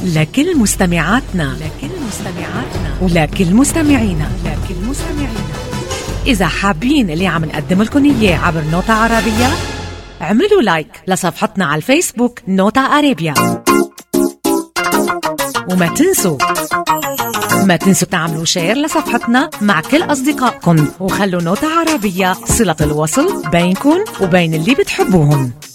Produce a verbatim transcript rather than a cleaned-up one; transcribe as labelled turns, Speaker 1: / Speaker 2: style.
Speaker 1: لكل مستمعاتنا لكل مستمعاتنا ولكل مستمعينا لكل مستمعينا. إذا حابين اللي عم نقدم لكم إياه عبر نوتة عربية، اعملوا لايك لصفحتنا على الفيسبوك نوتة عربية، وما تنسوا ما تنسوا تعملوا شير لصفحتنا مع كل أصدقائكم، وخلوا نوتة عربية صلة الوصل بينكم وبين اللي بتحبوهم.